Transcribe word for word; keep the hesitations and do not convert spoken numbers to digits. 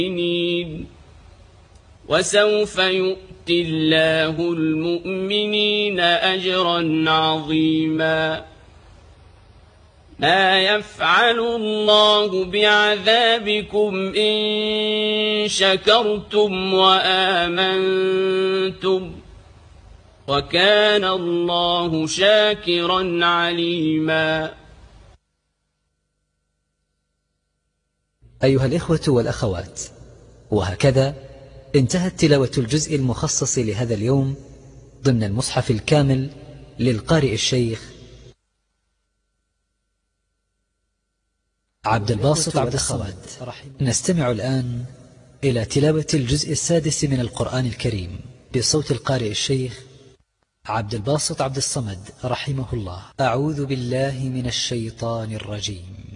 وسوف يؤتي الله المؤمنين أجرا عظيما ما يفعل الله بعذابكم إن شكرتم وآمنتم وكان الله شاكرا عليما. أيها الإخوة والأخوات، وهكذا انتهت تلاوة الجزء المخصص لهذا اليوم ضمن المصحف الكامل للقارئ الشيخ عبد الباسط عبد الصمد. نستمع الآن إلى تلاوة الجزء السادس من القرآن الكريم بصوت القارئ الشيخ عبد الباسط عبد الصمد رحمه الله. أعوذ بالله من الشيطان الرجيم.